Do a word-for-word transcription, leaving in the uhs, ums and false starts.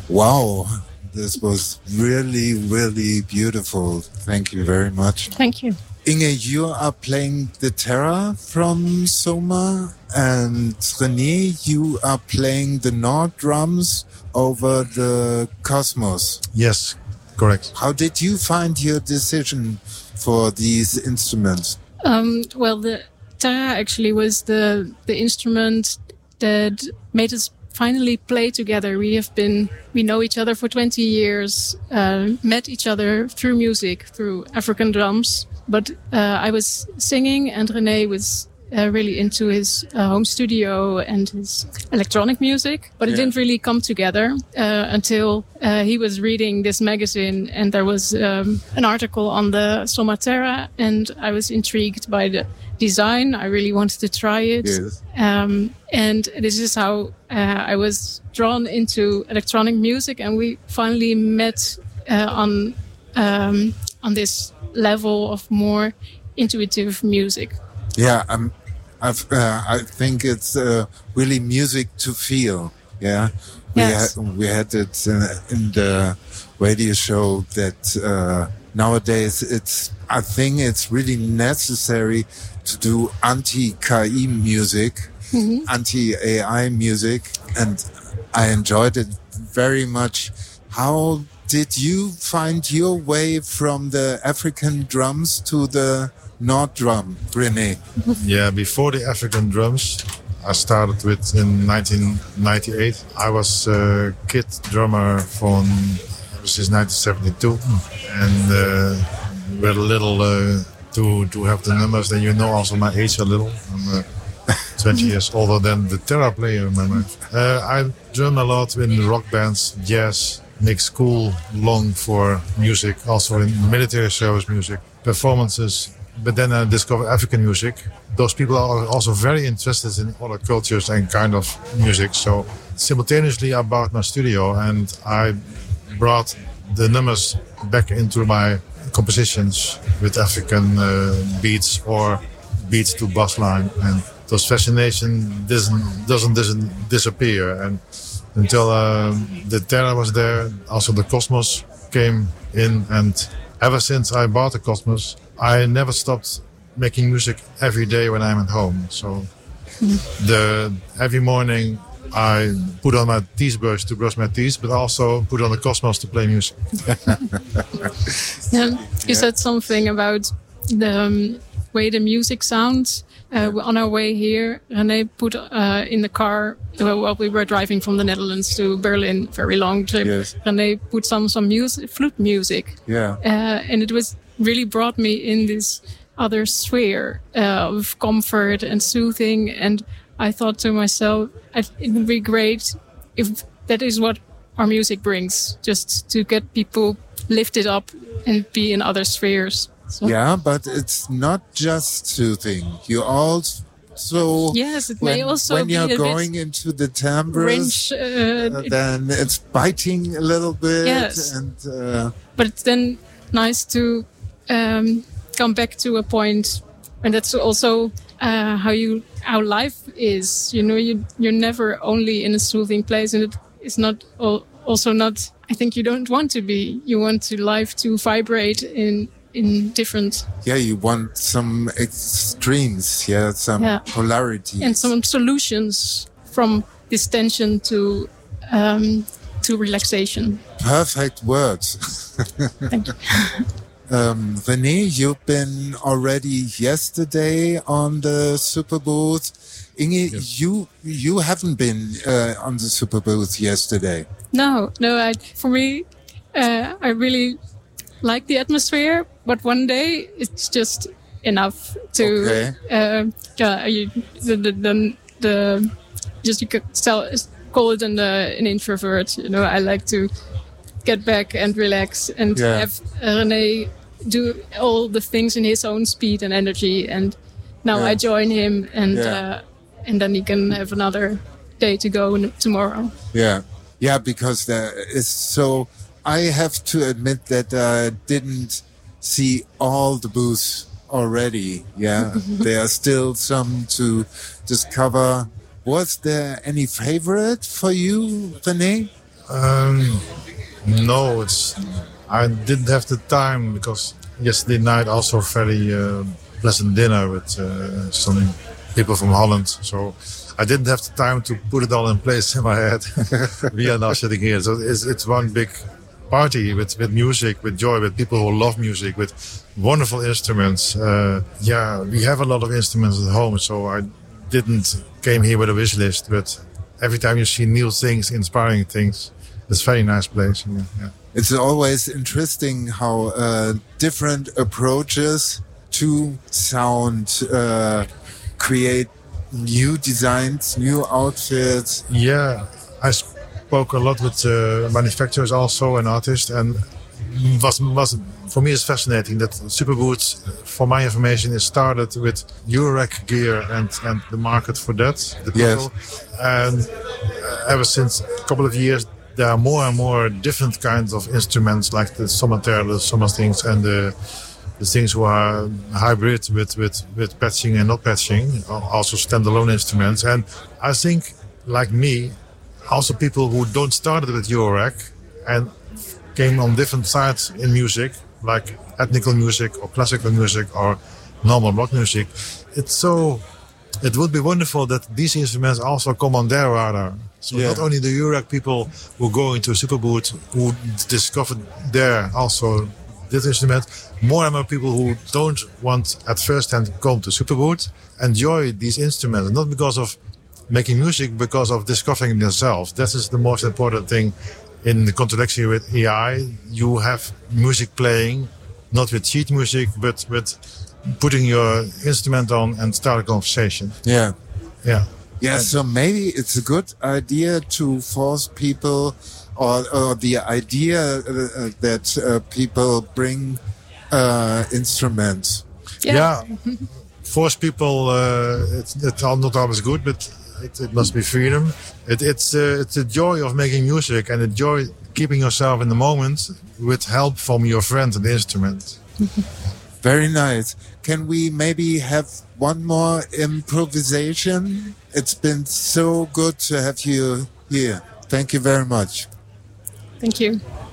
Wow, this was really, really beautiful. Thank you very much. Thank you. Inge, you are playing the Terra from Soma, and René, you are playing the Nord drums over the Cosmos. Yes, correct. How did you find your decision for these instruments? Um, well, the Terra actually was the the instrument that made us finally play together. We have been, we know each other for twenty years, uh, met each other through music, through African drums. But uh, I was singing and René was uh, really into his uh, home studio and his electronic music. But it yeah. didn't really come together uh, until uh, he was reading this magazine and there was um, an article on the Soma Terra, and I was intrigued by the design. I really wanted to try it. Yes. Um, and this is how uh, I was drawn into electronic music, and we finally met uh, on um, on this level of more intuitive music. Yeah, um, I've, uh, I think it's uh, really music to feel. Yeah, we yes. had we had it uh, in the radio show that uh, nowadays it's. I think it's really necessary to do anti-K I music, mm-hmm. anti-A I music, and I enjoyed it very much. How did you find your way from the African drums to the Nord drum, René? Yeah, before the African drums, I started with in nineteen ninety-eight. I was a kid drummer from since nineteen seventy-two, and uh, we're a little uh, to to have the numbers. Then you know also my age a little. I'm uh, twenty years older than the Terra player. Remember, uh, I drum a lot in rock bands, jazz. Make school long for music, also in military service music, performances. But then I discovered African music. Those people are also very interested in other cultures and kind of music. So simultaneously I bought my studio and I brought the numbers back into my compositions with African uh, beats or beats to bass line. And those fascination doesn't, doesn't, doesn't disappear. And until uh, the Terra was there, also the Cosmos came in, and ever since I bought the Cosmos, I never stopped making music every day when I'm at home. So mm. the every morning I put on my teeth brush to brush my teeth, but also put on the Cosmos to play music. yeah, you yeah. said something about the um, way the music sounds. Uh, on our way here, René put uh, in the car, while we were driving from the Netherlands to Berlin, very long trip. Yes. René put some some music, flute music. Yeah. Uh, and it was really brought me in this other sphere uh, of comfort and soothing. And I thought to myself, it would be great if that is what our music brings, just to get people lifted up and be in other spheres. So. Yeah, but it's not just soothing. You also yes, it when, may also when be you're a going bit into the timbres, uh, uh, then it's biting a little bit. Yes, and uh, but it's then nice to um, come back to a point, and that's also uh, how you how life is. You know, you you're never only in a soothing place, and it is not all, also not. I think you don't want to be. You want to life to vibrate in. in different... Yeah, you want some extremes, yeah, some yeah. polarities. And some solutions from this tension to um, to relaxation. Perfect words. Thank you. um, René, you've been already yesterday on the Superbooth. Inge, yes. you you haven't been uh, on the Superbooth yesterday. No, no. I, for me, uh, I really... like the atmosphere, but one day it's just enough to okay. uh, yeah, you, the, the, the, the just you could tell, call it an, uh, an introvert. You know, I like to get back and relax and yeah. have René do all the things in his own speed and energy. And now yeah. I join him, and yeah. uh, and then he can have another day to go tomorrow. Yeah, yeah, because there is so. I have to admit that I didn't see all the booths already. Yeah, there are still some to discover. Was there any favorite for you, René? Um, no, it's I didn't have the time because yesterday night also very uh, pleasant dinner with uh, some people from Holland. So I didn't have the time to put it all in place in my head. We are now sitting here, so it's, it's one big party with, with music, with joy, with people who love music, with wonderful instruments. Uh, yeah, we have a lot of instruments at home, so I didn't came here with a wish list, but every time you see new things, inspiring things, it's a very nice place. Yeah, yeah. It's always interesting how uh, different approaches to sound uh, create new designs, new outfits. Yeah, I spoke a lot with uh, manufacturers also and artists, and was was for me it's fascinating that Superboots, for my information, is started with Eurorack gear and and the market for that, the people. Yes. And uh, ever since a couple of years, there are more and more different kinds of instruments, like the Somater, the Soma things, and the the things who are hybrid with, with, with patching and not patching, also standalone instruments. And I think, like me, also people who don't start with Eurorack and came on different sides in music, like ethnical music or classical music or normal rock music. It's so, it would be wonderful that these instruments also come on their radar. So yeah. Not only the Eurorack people who go into Superboot, who discovered there also this instrument, more and more people who don't want at first hand to come to Superboot enjoy these instruments, not because of making music, because of discovering themselves. That is the most important thing in the contradiction with A I. You have music playing, not with sheet music, but with putting your instrument on and start a conversation. Yeah. Yeah. Yeah, so maybe it's a good idea to force people, or, or the idea uh, that uh, people bring uh, instruments. Yeah. Yeah. Force people, uh, it's, it's not always good, but it, it must be freedom. It, it's, uh, it's the joy of making music and the joy keeping yourself in the moment with help from your friend and the instrument. Very nice. Can we maybe have one more improvisation? It's been so good to have you here. Thank you very much. Thank you.